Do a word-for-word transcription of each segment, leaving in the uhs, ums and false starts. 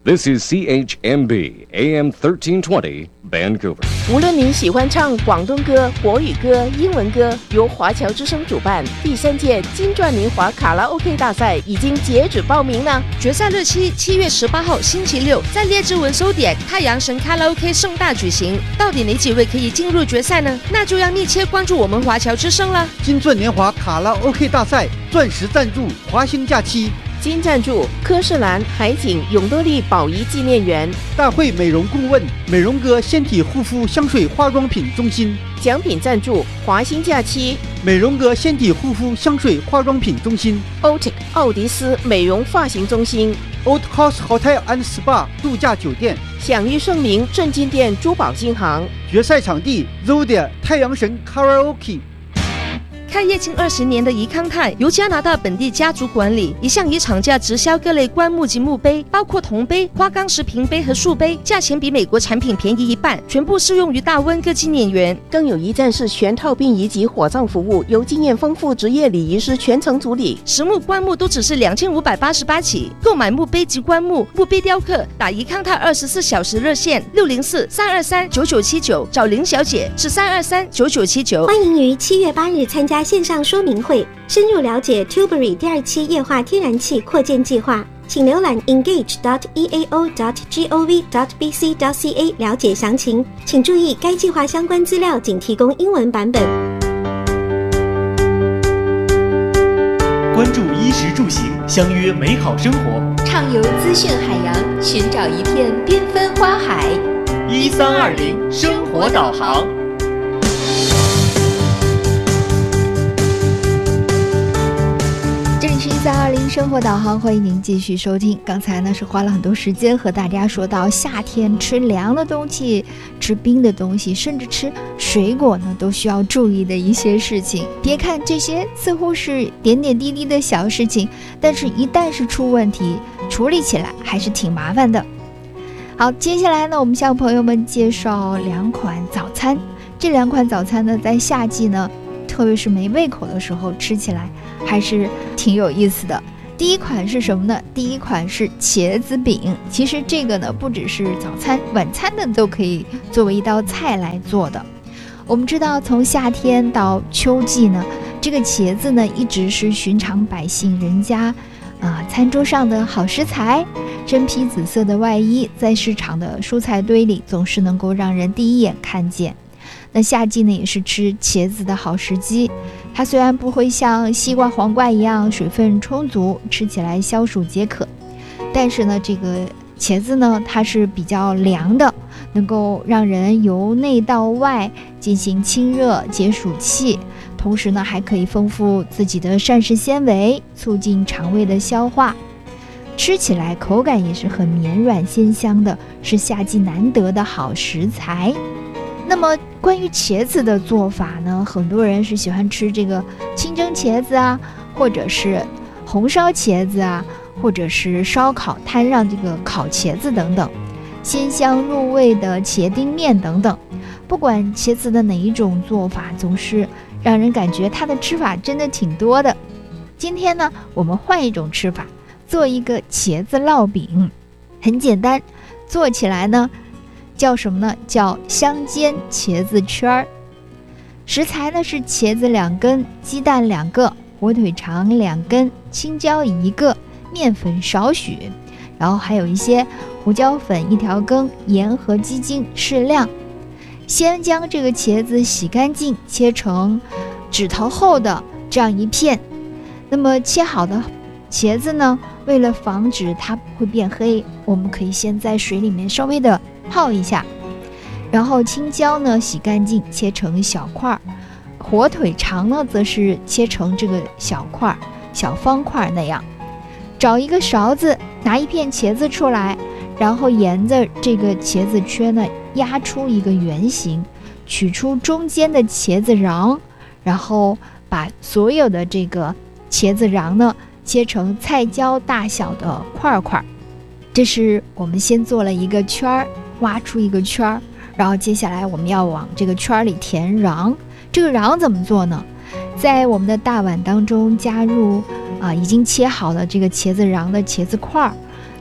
This is C H M B A M thirteen twenty Vancouver。 无论您喜欢唱广东歌、国语歌、英文歌，由华侨之声主办第三届金钻年华卡拉 OK 大赛已经截止报名了。 决赛日期七月十八号星期六，在列治文收点太阳神卡拉 OK 盛大举行。到底哪几位可以进入决赛呢？那就要密切关注我们华侨之声了。 金钻年华卡拉 OK 大赛钻石赞助华兴假期。 金赞助科士兰海景永乐利宝仪纪念园， 大会美容顾问美容哥纤体护肤香水化妆品中心。 奖品赞助华兴假期美容哥纤体护肤香水化妆品中心， Otic 奥迪斯美容发型中心， Old House Hotel and Spa 度假酒店， 享誉盛名正金店珠宝金行。 决赛场地 Zodiac 太阳神卡拉 OK。 开业近二十年的怡康泰由加拿大本地家族管理，一向以厂价直销各类棺木及墓碑，包括铜杯、花岗石瓶杯和树杯，价钱比美国产品便宜一半，全部适用于大温哥纪念园。 更有一站式全套殡仪及火葬服务，由经验丰富职业礼仪师全程处理。 实木棺木都只是两千五百八十八起，购买墓碑及棺木、墓碑雕刻，打怡康泰二十四小时热线六零四三二三九九七九，找林小姐是三二三九九七九。 欢迎于七月八日参加线上说明会，深入了解 Tilbury 第二期液化天然气扩建计划，请浏览 engage dot e a o dot gov dot b c dot c a 了解详情。请注意，该计划相关资料仅提供英文版本。 关注衣食住行，相约美好生活， 畅游资讯海洋，寻找一片缤纷花海。 一三二零生活导航。 这里是一三二零生活导航，欢迎您继续收听。刚才呢是花了很多时间和大家说到夏天吃凉的东西、吃冰的东西，甚至吃水果呢都需要注意的一些事情。别看这些似乎是点点滴滴的小事情，但是一旦是出问题，处理起来还是挺麻烦的。好，接下来呢我们向朋友们介绍两款早餐。这两款早餐呢在夏季呢，特别是没胃口的时候吃起来还是挺有意思的。第一款是什么呢？第一款是茄子饼。其实这个呢不只是早餐，晚餐呢都可以作为一道菜来做的。我们知道从夏天到秋季呢，这个茄子呢一直是寻常百姓人家啊、呃、餐桌上的好食材。真皮紫色的外衣在市场的蔬菜堆里总是能够让人第一眼看见。那夏季呢也是吃茄子的好时机，它虽然不会像西瓜黄瓜一样水分充足，吃起来消暑解渴，但是呢这个茄子呢它是比较凉的，能够让人由内到外进行清热解暑气，同时呢还可以丰富自己的膳食纤维，促进肠胃的消化，吃起来口感也是很绵软鲜香的，是夏季难得的好食材。那么关于茄子的做法呢，很多人是喜欢吃这个清蒸茄子啊，或者是红烧茄子啊，或者是烧烤摊上这个烤茄子等等，鲜香入味的茄丁面等等。不管茄子的哪一种做法，总是让人感觉它的吃法真的挺多的。今天呢我们换一种吃法，做一个茄子烙饼。很简单，做起来呢叫什么呢？叫香煎茄子圈儿。食材呢是茄子两根，鸡蛋两个，火腿肠两根，青椒一个，面粉少许，然后还有一些胡椒粉一条羹，盐和鸡精适量。先将这个茄子洗干净，切成指头厚的这样一片。那么切好的茄子呢，为了防止它会变黑，我们可以先在水里面稍微的泡一下，然后青椒呢洗干净切成小块，火腿肠呢则是切成这个小块小方块那样。找一个勺子，拿一片茄子出来，然后沿着这个茄子圈呢压出一个圆形，取出中间的茄子瓤，然后把所有的这个茄子瓤呢切成菜椒大小的块块。这是我们先做了一个圈儿，挖出一个圈儿，然后接下来我们要往这个圈里填瓤。这个瓤怎么做呢？在我们的大碗当中加入啊已经切好了这个茄子瓤的茄子块，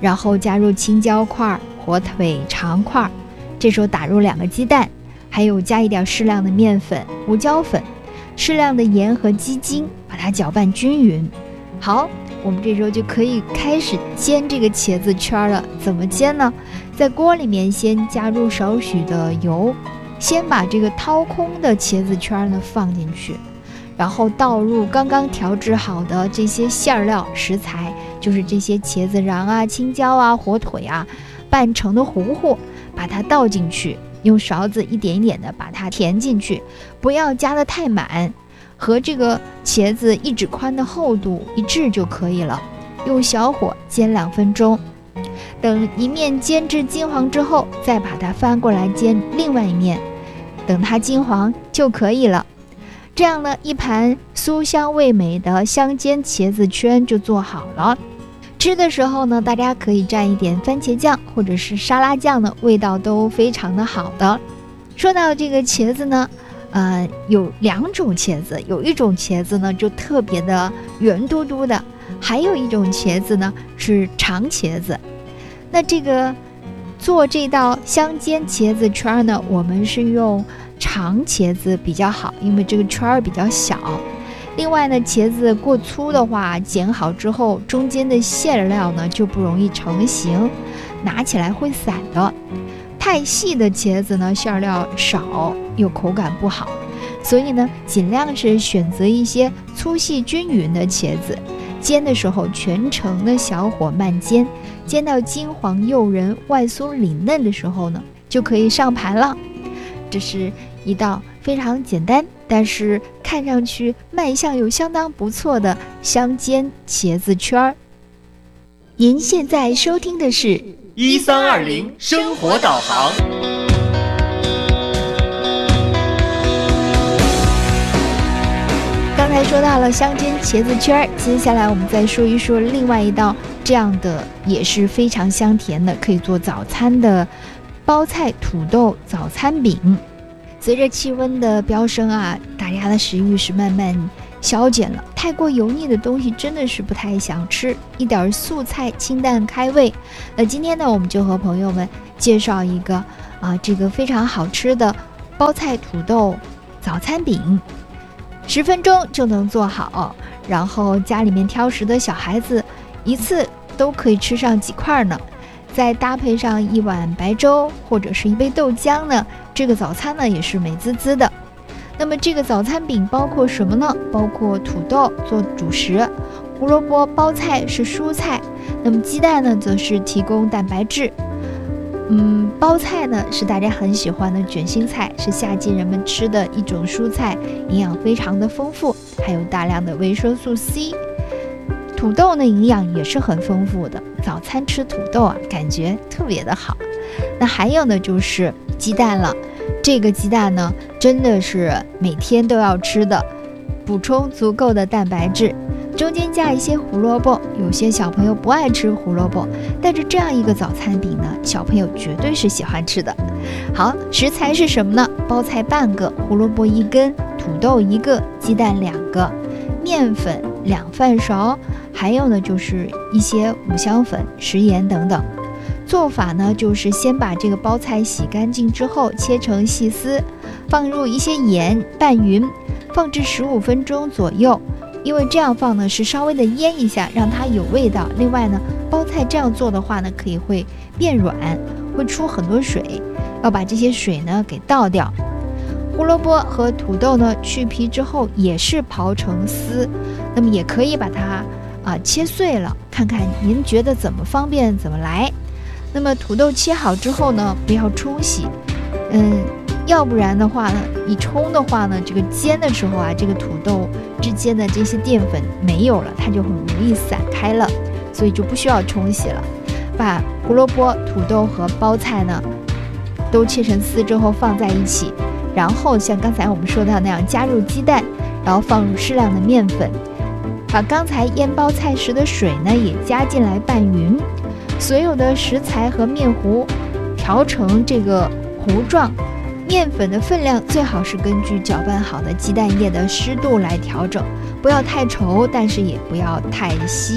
然后加入青椒块、火腿肠块，这时候打入两个鸡蛋，还有加一点适量的面粉、胡椒粉，适量的盐和鸡精，把它搅拌均匀。好，我们这时候就可以开始煎这个茄子圈了。怎么煎呢？在锅里面先加入少许的油，先把这个掏空的茄子圈呢放进去，然后倒入刚刚调制好的这些馅料食材，就是这些茄子瓤啊、青椒啊、火腿啊拌成的糊糊，把它倒进去，用勺子一点一点的把它填进去，不要加得太满，和这个茄子一指宽的厚度一致就可以了。用小火煎两分钟，等一面煎至金黄之后，再把它翻过来煎另外一面，等它金黄就可以了。这样呢，一盘酥香味美的香煎茄子圈就做好了。吃的时候呢，大家可以蘸一点番茄酱或者是沙拉酱呢，味道都非常的好的。说到这个茄子呢，呃，有两种茄子，有一种茄子呢就特别的圆嘟嘟的，还有一种茄子呢是长茄子。那这个做这道香煎茄子圈呢，我们是用长茄子比较好，因为这个圈儿比较小。另外呢，茄子过粗的话，剪好之后中间的馅料呢就不容易成型，拿起来会散的。太细的茄子呢，馅料少又口感不好，所以呢，尽量是选择一些粗细均匀的茄子。煎的时候全程的小火慢煎，煎到金黄诱人、外酥里嫩的时候呢，就可以上盘了。这是一道非常简单，但是看上去卖相又相当不错的香煎茄子圈儿。您现在收听的是一三二零生活导航。 刚才说到了香煎茄子圈，接下来我们再说一说另外一道这样的也是非常香甜的，可以做早餐的包菜土豆早餐饼。随着气温的飙升啊，大家的食欲是慢慢消减了，太过油腻的东西真的是不太想吃，一点素菜清淡开胃。那今天呢，我们就和朋友们介绍一个啊，这个非常好吃的包菜土豆早餐饼，十分钟就能做好，然后家里面挑食的小孩子一次都可以吃上几块呢。再搭配上一碗白粥或者是一杯豆浆呢，这个早餐呢也是美滋滋的。那么这个早餐饼包括什么呢？包括土豆做主食，胡萝卜、包菜是蔬菜，那么鸡蛋呢则是提供蛋白质。嗯，包菜呢是大家很喜欢的卷心菜，是夏季人们吃的一种蔬菜，营养非常的丰富，还有大量的维生素 C。土豆呢营养也是很丰富的，早餐吃土豆啊，感觉特别的好。那还有呢就是鸡蛋了，这个鸡蛋呢真的是每天都要吃的，补充足够的蛋白质，中间加一些胡萝卜。有些小朋友不爱吃胡萝卜，但是这样一个早餐饼呢，小朋友绝对是喜欢吃的。好，食材是什么呢？包菜半个，胡萝卜一根，土豆一个，鸡蛋两个，面粉两饭勺，还有呢就是一些五香粉、食盐等等。做法呢就是先把这个包菜洗干净之后切成细丝，放入一些盐拌匀，放置十五分钟左右。因为这样放呢是稍微的腌一下，让它有味道。另外呢，包菜这样做的话呢，可以会变软，会出很多水，要把这些水呢给倒掉。胡萝卜和土豆呢去皮之后也是刨成丝，那么也可以把它啊、呃、切碎了，看看您觉得怎么方便怎么来。那么土豆切好之后呢，不要冲洗，嗯，要不然的话呢，一冲的话呢，这个煎的时候啊，这个土豆之间的这些淀粉没有了，它就很容易散开了，所以就不需要冲洗了。把胡萝卜、土豆和包菜呢都切成丝之后放在一起，然后像刚才我们说到那样加入鸡蛋，然后放入适量的面粉，把刚才腌包菜时的水呢也加进来拌匀。所有的食材和面糊调成这个糊状，面粉的分量最好是根据搅拌好的鸡蛋液的湿度来调整，不要太稠，但是也不要太稀。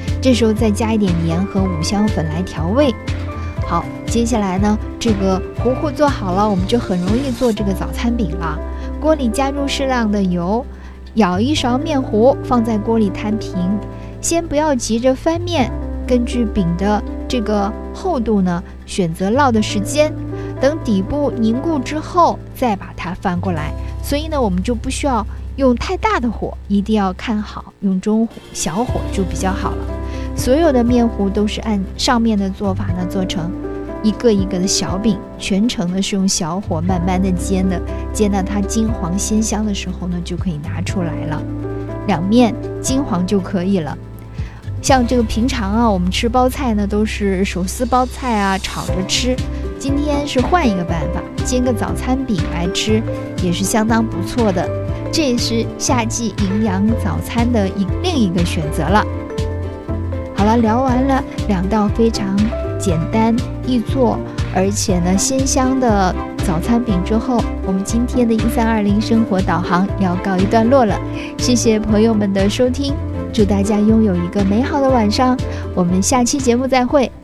这时候再加一点盐和五香粉来调味。好，接下来呢，这个糊糊做好了，我们就很容易做这个早餐饼了。锅里加入适量的油，舀一勺面糊放在锅里摊平，先不要急着翻面，根据饼的这个厚度呢，选择烙的时间，等底部凝固之后再把它翻过来。所以呢，我们就不需要用太大的火，一定要看好，用中火小火就比较好了。所有的面糊都是按上面的做法呢做成一个一个的小饼，全程呢是用小火慢慢的煎的，煎到它金黄鲜香的时候呢，就可以拿出来了，两面金黄就可以了。像这个平常啊，我们吃包菜呢都是手撕包菜啊，炒着吃，今天是换一个办法，煎个早餐饼来吃也是相当不错的，这也是夏季营养早餐的一另一个选择了。好了，聊完了两道非常简单易做而且呢鲜香的早餐饼之后，我们今天的一三二零生活导航要告一段落了。谢谢朋友们的收听，祝大家拥有一个美好的晚上，我们下期节目再会。